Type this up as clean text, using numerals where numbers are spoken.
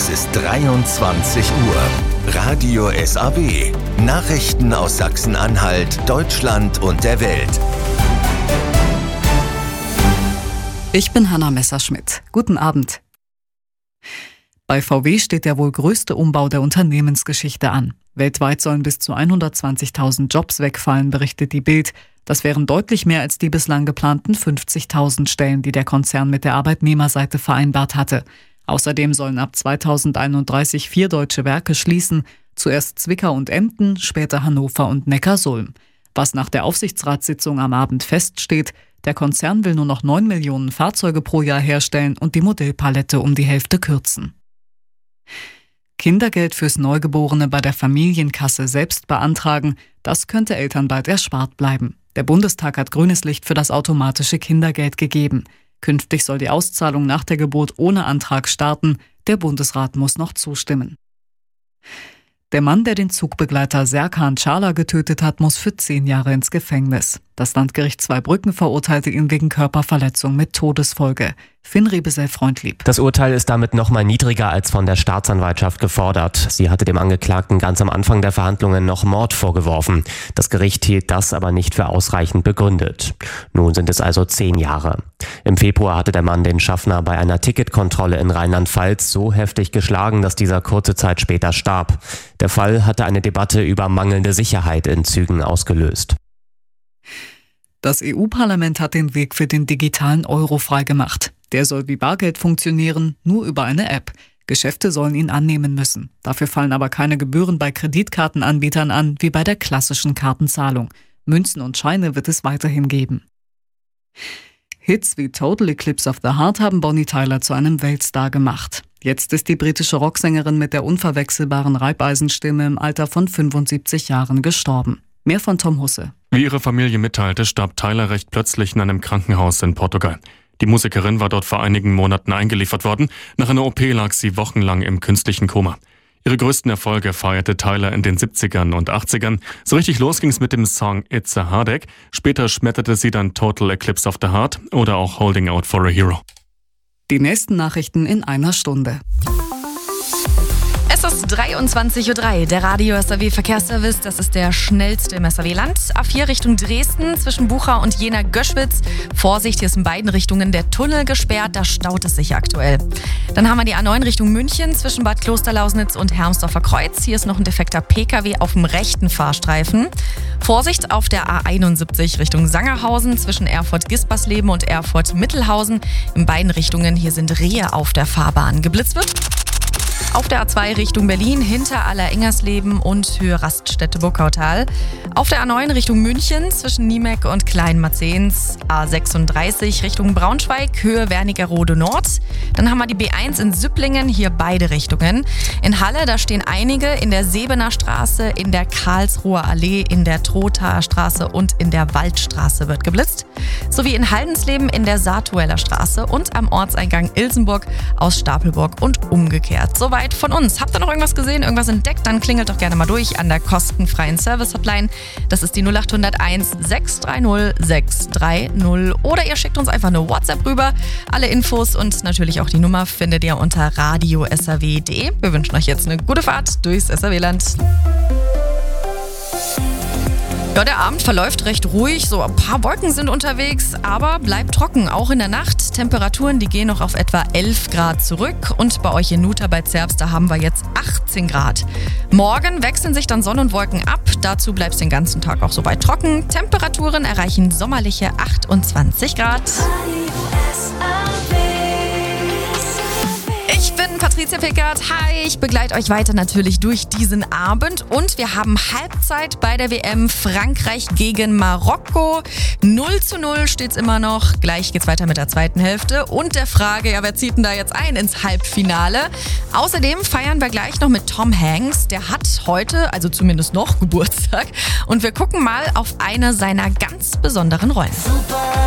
Es ist 23 Uhr. Radio SAW. Nachrichten aus Sachsen-Anhalt, Deutschland und der Welt. Ich bin Hanna Messerschmidt. Guten Abend. Bei VW steht der wohl größte Umbau der Unternehmensgeschichte an. Weltweit sollen bis zu 120.000 Jobs wegfallen, berichtet die Bild. Das wären deutlich mehr als die bislang geplanten 50.000 Stellen, die der Konzern mit der Arbeitnehmerseite vereinbart hatte. Außerdem sollen ab 2031 4 deutsche Werke schließen. Zuerst Zwickau und Emden, später Hannover und Neckarsulm. Was nach der Aufsichtsratssitzung am Abend feststeht: Der Konzern will nur noch 9 Millionen Fahrzeuge pro Jahr herstellen und die Modellpalette um die Hälfte kürzen. Kindergeld fürs Neugeborene bei der Familienkasse selbst beantragen, das könnte Eltern bald erspart bleiben. Der Bundestag hat grünes Licht für das automatische Kindergeld gegeben. Künftig soll die Auszahlung nach der Geburt ohne Antrag starten. Der Bundesrat muss noch zustimmen. Der Mann, der den Zugbegleiter Serkan Çağlar getötet hat, muss für 10 Jahre ins Gefängnis. Das Landgericht Zweibrücken verurteilte ihn wegen Körperverletzung mit Todesfolge. Finn Rebesel-Freundlieb. Das Urteil ist damit nochmal niedriger als von der Staatsanwaltschaft gefordert. Sie hatte dem Angeklagten ganz am Anfang der Verhandlungen noch Mord vorgeworfen. Das Gericht hielt das aber nicht für ausreichend begründet. Nun sind es also 10 Jahre. Im Februar hatte der Mann den Schaffner bei einer Ticketkontrolle in Rheinland-Pfalz so heftig geschlagen, dass dieser kurze Zeit später starb. Der Fall hatte eine Debatte über mangelnde Sicherheit in Zügen ausgelöst. Das EU-Parlament hat den Weg für den digitalen Euro freigemacht. Der soll wie Bargeld funktionieren, nur über eine App. Geschäfte sollen ihn annehmen müssen. Dafür fallen aber keine Gebühren bei Kreditkartenanbietern an, wie bei der klassischen Kartenzahlung. Münzen und Scheine wird es weiterhin geben. Hits wie Total Eclipse of the Heart haben Bonnie Tyler zu einem Weltstar gemacht. Jetzt ist die britische Rocksängerin mit der unverwechselbaren Reibeisenstimme im Alter von 75 Jahren gestorben. Mehr von Tom Husse. Wie ihre Familie mitteilte, starb Tyler recht plötzlich in einem Krankenhaus in Portugal. Die Musikerin war dort vor einigen Monaten eingeliefert worden. Nach einer OP lag sie wochenlang im künstlichen Koma. Ihre größten Erfolge feierte Tyler in den 70ern und 80ern. So richtig los ging's mit dem Song It's a Heartache. Später schmetterte sie dann Total Eclipse of the Heart oder auch Holding Out for a Hero. Die nächsten Nachrichten in einer Stunde. Es ist 23.03 Uhr, der Radio SAW Verkehrsservice, das ist der schnellste im SAW-Land. A4 Richtung Dresden zwischen Bucha und Jena-Göschwitz. Vorsicht, hier ist in beiden Richtungen der Tunnel gesperrt, da staut es sich aktuell. Dann haben wir die A9 Richtung München zwischen Bad Klosterlausnitz und Hermsdorfer Kreuz. Hier ist noch ein defekter PKW auf dem rechten Fahrstreifen. Vorsicht auf der A71 Richtung Sangerhausen zwischen Erfurt-Gispersleben und Erfurt-Mittelhausen. In beiden Richtungen hier sind Rehe auf der Fahrbahn. Geblitzt wird auf der A2 Richtung Berlin hinter Aller-Ingersleben und Höhe Raststätte-Burgautal. Auf der A9 Richtung München zwischen Niemeck und Kleinmarzens. A36 Richtung Braunschweig, Höhe Wernigerode Nord. Dann haben wir die B1 in Süpplingen, hier beide Richtungen. In Halle, da stehen einige in der Sebener Straße, in der Karlsruher Allee, in der Trothaer Straße und in der Waldstraße wird geblitzt. Sowie in Haldensleben in der Saartueller Straße und am Ortseingang Ilsenburg aus Stapelburg und umgekehrt. Soweit von uns. Habt ihr noch irgendwas gesehen, irgendwas entdeckt? Dann klingelt doch gerne mal durch an der kostenfreien Service-Hotline. Das ist die 0801 630 630. Oder ihr schickt uns einfach eine WhatsApp rüber. Alle Infos und natürlich auch die Nummer findet ihr unter radiosaw.de. Wir wünschen euch jetzt eine gute Fahrt durchs SAW-Land. Ja, der Abend verläuft recht ruhig, so ein paar Wolken sind unterwegs, aber bleibt trocken, auch in der Nacht. Temperaturen, die gehen noch auf etwa 11 Grad zurück und bei euch in Nuta bei Zerbst, da haben wir jetzt 18 Grad. Morgen wechseln sich dann Sonne und Wolken ab, dazu bleibt es den ganzen Tag auch soweit trocken. Temperaturen erreichen sommerliche 28 Grad. Ich bin Patricia Pickert. Hi, ich begleite euch weiter natürlich durch diesen Abend. Und wir haben Halbzeit bei der WM Frankreich gegen Marokko. 0:0 steht's immer noch. Gleich geht's weiter mit der zweiten Hälfte. Und der Frage, ja, wer zieht denn da jetzt ein ins Halbfinale? Außerdem feiern wir gleich noch mit Tom Hanks. Der hat heute, also zumindest noch, Geburtstag. Und wir gucken mal auf eine seiner ganz besonderen Rollen.